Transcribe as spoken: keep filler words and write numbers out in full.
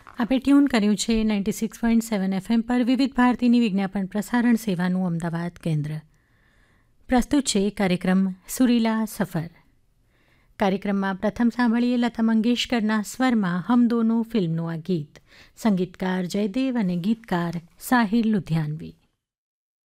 આપે ટ્યુન કર્યું છે ninety six point seven FM પર વિવિધ ભારતીની વિજ્ઞાપન પ્રસારણ સેવાનું અમદાવાદ કેન્દ્ર. પ્રસ્તુત છે કાર્યક્રમ સુરીલા સફર. કાર્યક્રમમાં પ્રથમ સાંભળીએ લતા મંગેશકરના સ્વરમાં હમ દોનો ફિલ્મનું આ ગીત. સંગીતકાર જયદેવ અને ગીતકાર સાહિર લુધિયાનવી.